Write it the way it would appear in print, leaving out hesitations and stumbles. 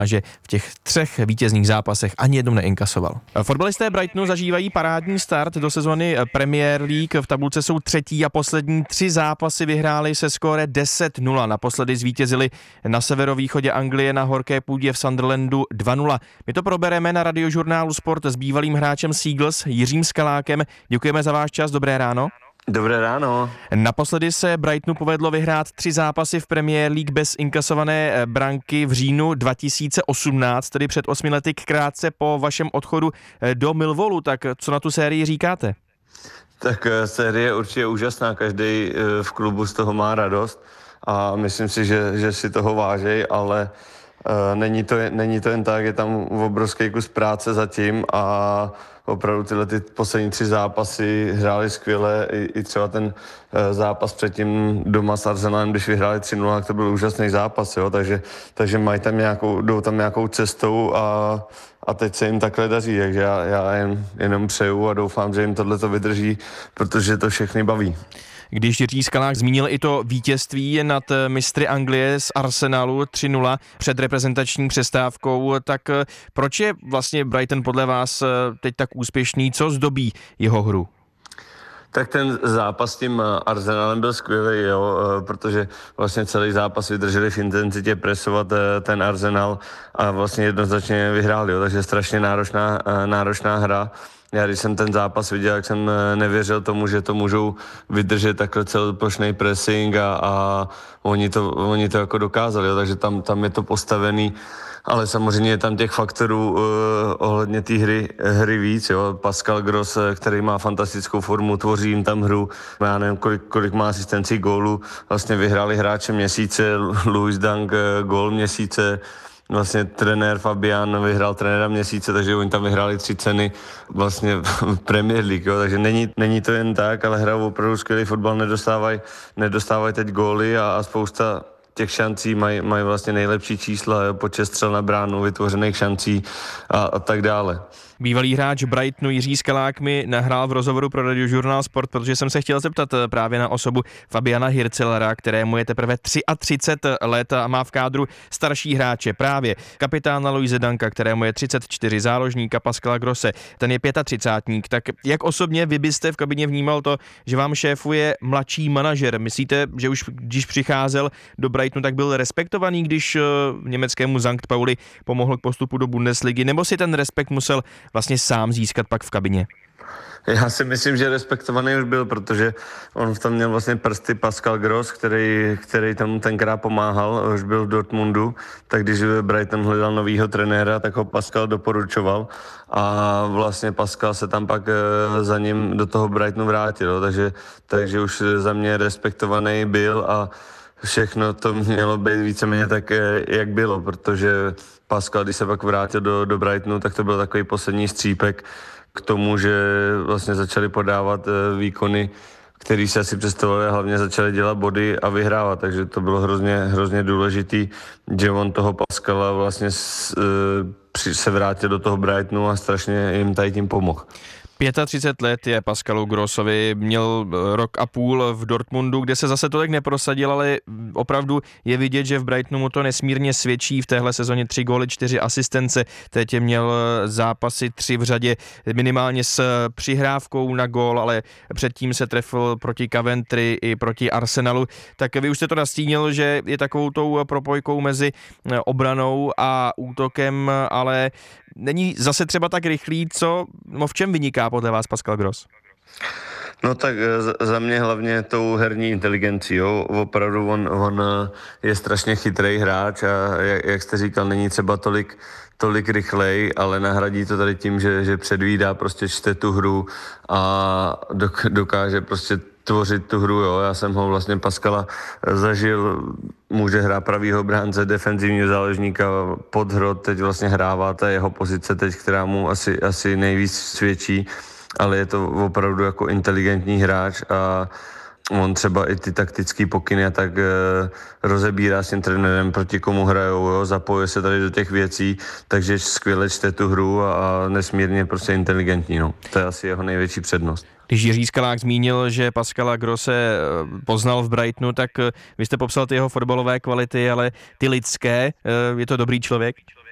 a že v těch 3 vítězných zápasech ani jednou neinkasoval. Fotbalisté Brightonu zažívají parádní start do sezony Premier League. V tabulce jsou 3. a poslední 3 zápasy vyhráli se skóre 10-0. Naposledy zvítězili na severovýchodě Anglie na horké půdě v Sunderlandu 2-0. My to probereme na Radiožurnálu Sport s bývalým hráčem Seagulls Jiřím Skalákem. Děkujeme za váš čas, dobré ráno. Dobré ráno. Naposledy se Brightonu povedlo vyhrát 3 zápasy v Premier League bez inkasované branky v říjnu 2018, tedy před 8 lety, krátce po vašem odchodu do Millwallu. Tak co na tu sérii říkáte? Tak série je určitě úžasná, každý v klubu z toho má radost a myslím si, že si toho vážej, ale není to jen tak, je tam obrovský kus práce zatím a opravdu tyhle poslední 3 zápasy hráli skvěle, i třeba ten zápas předtím doma s Arsenalem, když vyhráli 3-0, tak to byl úžasný zápas, jo? Takže jdou tam nějakou cestou a teď se jim takhle daří, takže já jenom přeju a doufám, že jim tohleto vydrží, protože to všechny baví. Když Jiří Skalák zmínil i to vítězství nad mistry Anglie z Arsenalu 3-0 před reprezentační přestávkou, tak proč je vlastně Brighton podle vás teď tak úspěšný? Co zdobí jeho hru? Tak ten zápas s tím Arsenalem byl skvělý, jo, protože vlastně celý zápas vydrželi v intenzitě presovat ten Arsenal a vlastně jednoznačně vyhráli, jo, takže strašně náročná hra. Já když jsem ten zápas viděl, jak jsem nevěřil tomu, že to můžou vydržet takhle celoplošný pressing a oni to jako dokázali, jo, takže tam je to postavený, ale samozřejmě je tam těch faktorů ohledně té hry víc, jo. Pascal Gross, který má fantastickou formu, tvoří jim tam hru, já nevím, kolik má asistencí gólů, vlastně vyhráli hráče měsíce, Louis Dunk gól měsíce, vlastně trenér Fabian vyhrál trenéra měsíce, takže oni tam vyhráli 3 ceny vlastně v Premier League, jo. Takže není to jen tak, ale hrajou opravdu skvělý fotbal, nedostávají teď góly a spousta těch šancí mají vlastně nejlepší čísla, jo, počet střel na bránu, vytvořených šancí a tak dále. Bývalý hráč Brightonu Jiří Skalák mi nahrál v rozhovoru pro Radiožurnál Sport, protože jsem se chtěl zeptat právě na osobu Fabiana Hircelera, kterému je teprve 33 let a má v kádru starší hráče, právě kapitána Louise Dunka, kterému je 34, záložníka Pascala Grosse, ten je 35. Tak jak osobně vy byste v kabině vnímal to, že vám šéfuje mladší manažer? Myslíte, že už když přicházel do Brightonu, tak byl respektovaný, když německému Sankt Pauli pomohl k postupu do Bundesligy, nebo si ten respekt musel vlastně sám získat pak v kabině? Já si myslím, že respektovaný už byl, protože on v tom měl vlastně prsty Pascal Gross, který tam tenkrát pomáhal, už byl v Dortmundu, tak když Brighton hledal novýho trenéra, tak ho Pascal doporučoval a vlastně Pascal se tam pak za ním do toho Brightonu vrátil, takže už za mě respektovaný byl a všechno to mělo být víceméně tak, jak bylo, protože Pascal, když se pak vrátil do Brightonu, tak to byl takový poslední střípek k tomu, že vlastně začali podávat výkony, který se asi představovali, a hlavně začali dělat body a vyhrávat, takže to bylo hrozně důležitý, že on toho Pascala vlastně se vrátil do toho Brightonu a strašně jim tady tím pomohl. 35 let je Pascalu Grossovi, měl rok a půl v Dortmundu, kde se zase tolik neprosadil, ale opravdu je vidět, že v Brightonu mu to nesmírně svědčí. V téhle sezóně 3 góly, 4 asistence, teď měl zápasy 3 v řadě, minimálně s přihrávkou na gól, ale předtím se trefil proti Coventry i proti Arsenalu. Tak vy už jste to nastínil, že je takovou tou propojkou mezi obranou a útokem, ale není zase třeba tak rychlý, v čem vyniká podle vás Pascal Gross? No tak za mě hlavně tou herní inteligencí, jo. Opravdu on je strašně chytrý hráč a jak jste říkal, není třeba tolik rychlej, ale nahradí to tady tím, že předvídá, prostě čte tu hru a dokáže prostě tvořit tu hru, jo. Já jsem ho vlastně Pascala zažil, může hrát pravýho bránce, defenzivního záložníka, podhrot, teď vlastně hrává ta jeho pozice teď, která mu asi nejvíc svědčí, ale je to opravdu jako inteligentní hráč a on třeba i ty taktický pokyny a tak rozebírá s tím trenérem, proti komu hrajou, jo, zapojuje se tady do těch věcí, takže skvěle čte tu hru a nesmírně prostě inteligentní, no. To je asi jeho největší přednost. Když Jiří Skalák zmínil, že Pascala Grosse poznal v Brightonu, tak vy jste popsal ty jeho fotbalové kvality, ale ty lidské, je to dobrý člověk?